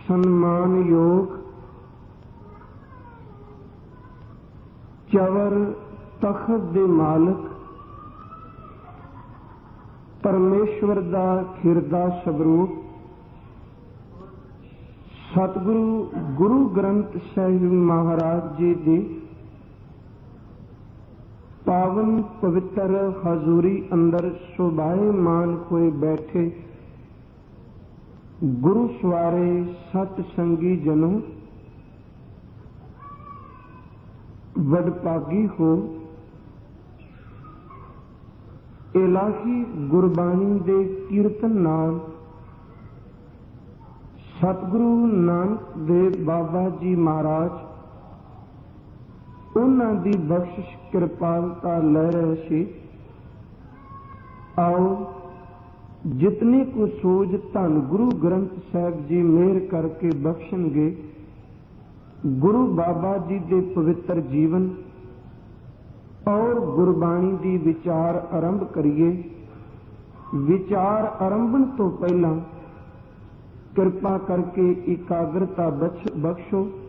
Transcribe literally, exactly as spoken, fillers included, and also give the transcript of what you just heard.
ਸਨਮਾਨ ਯੋਗ ਚਵਰ ਤਖਤ ਦੇ ਮਾਲਕ ਪਰਮੇਸ਼ਵਰ ਦਾ ਖਿਰਦਾ ਸਵਰੂਪ ਸਤਿਗੁਰੂ ਗੁਰੂ ਗ੍ਰੰਥ ਸਾਹਿਬ ਮਹਾਰਾਜ ਜੀ ਦੀ ਪਾਵਨ ਪਵਿੱਤਰ ਹਜ਼ੂਰੀ ਅੰਦਰ ਸੁਭਾਏਮਾਨ ਹੋਏ ਬੈਠੇ ਗੁਰੂ ਸਵਾਰੇ ਸਤ ਸੰਗੀ ਜਨੋ ਵਡਭਾਗੀ ਹੋ। ਇਲਾਹੀ ਗੁਰਬਾਣੀ ਦੇ ਕੀਰਤਨ ਨਾਲ ਸਤਿਗੁਰੂ ਨਾਨਕ ਦੇਵ ਬਾਬਾ ਜੀ ਮਹਾਰਾਜ ਉਹਨਾਂ ਦੀ ਬਖਸ਼ਿਸ਼ ਕਿਰਪਾਲਤਾ ਲੈ ਰਹੇ ਸੀ। ਆਓ ਜਿਤਨੀ ਕੁ ਸੂਝ ਧੰਨ ਗੁਰੂ ਗ੍ਰੰਥ ਸਾਹਿਬ ਜੀ ਮਿਹਰ ਕਰਕੇ ਬਖਸ਼ਣਗੇ ਗੁਰੂ ਬਾਬਾ ਜੀ ਦੇ ਪਵਿੱਤਰ ਜੀਵਨ ਔਰ ਗੁਰਬਾਣੀ ਦੀ ਵਿਚਾਰ ਆਰੰਭ ਕਰੀਏ। ਵਿਚਾਰ ਆਰੰਭਣ ਤੋਂ ਪਹਿਲਾਂ ਕਿਰਪਾ ਕਰਕੇ ਇਕਾਗਰਤਾ ਬਖਸ਼ੋ।